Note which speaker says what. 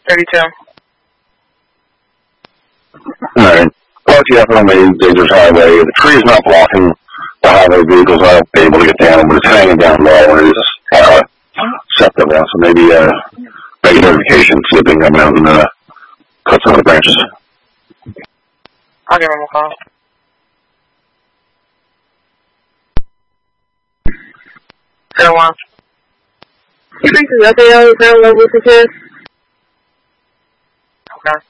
Speaker 1: 32.
Speaker 2: Alright. RTF on the Dangerous Highway. The tree's not blocking the highway. Vehicles are able to get down, but it's hanging down low and it's septic down. So maybe make a notification, see if they can come out and cut some of the branches.
Speaker 1: I'll give him a call. Zero 1. You think the FAO is now level 6? Okay.